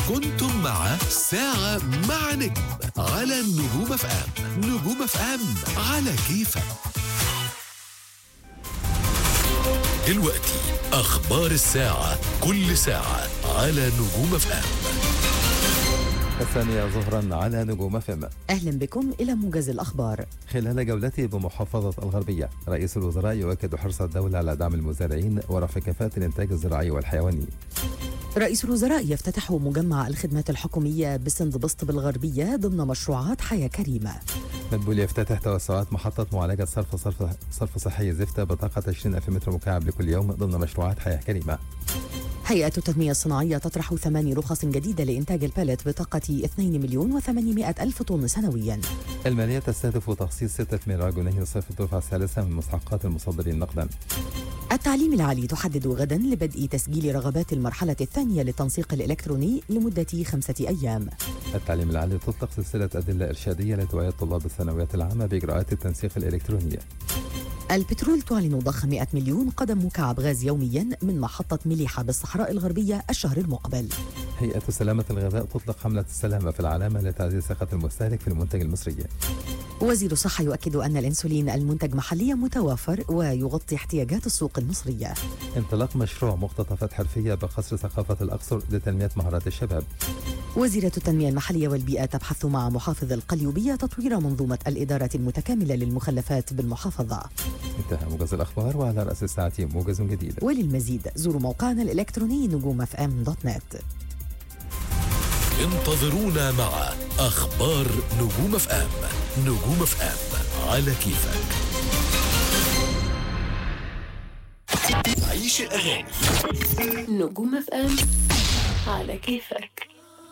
كنتم مع ساعة مع نجم على النجوم اف ام. نجوم اف ام على كيفك. دلوقتي أخبار الساعة، كل ساعة على نجوم اف ام. 8 ظهرا على نجوم اف ام. أهلا بكم إلى موجز الأخبار. خلال جولته بمحافظة الغربية، رئيس الوزراء يؤكد حرص الدولة على دعم المزارعين ورفع كفاءة الإنتاج الزراعي والحيواني. رئيس الوزراء يفتتح مجمع الخدمات الحكومية بسندبسط بالغربية ضمن مشروعات حياة كريمة. مدبولي يفتتح توسعات محطة معالجة صرف صحي زفتة بطاقة 20,000 متر مكعب لكل يوم ضمن مشروعات حياة كريمة. هيئة التنمية الصناعية تطرح 8 رخص جديدة لإنتاج البالت بطاقة 2,800,000 طن سنويا. المالية تستهدف تخصيص 6 مليار جنيه لصرف الدفعة الثالثة من مستحقات المصدرين نقدا. التعليم العالي تحدد غدا لبدء تسجيل رغبات المرحلة الثانية للتنسيق الإلكتروني لمدة 5 أيام. التعليم العالي تطلق سلسلة أدلة إرشادية لتوعية طلاب الثانويات العامة بإجراءات التنسيق الإلكترونية. البترول تعلن ضخ 100 مليون قدم مكعب غاز يوميا من محطة مليحة بالصحراء الغربية الشهر المقبل. هيئة سلامة الغذاء تطلق حملة السلامة في العلامة لتعزيز ثقة المستهلك في المنتج المصري. وزير الصحة يؤكد أن الأنسولين المنتج محليا متوافر ويغطي احتياجات السوق المصرية. انطلاق مشروع مقتطفات حرفية بقصر ثقافة الأقصر لتنمية مهارات الشباب. وزيرة التنمية المحلية والبيئة تبحث مع محافظ القليوبية تطوير منظومة الإدارة المتكاملة للمخلفات بالمحافظة. انتهى موجز الأخبار، وعلى رأس الساعة موجز جديد. وللمزيد زوروا موقعنا الإلكتروني نجومfm.net. انتظرونا مع أخبار نجوم اف ام. نجوم اف ام على كيفك. عيش الأغاني. نجوم اف ام على كيفك.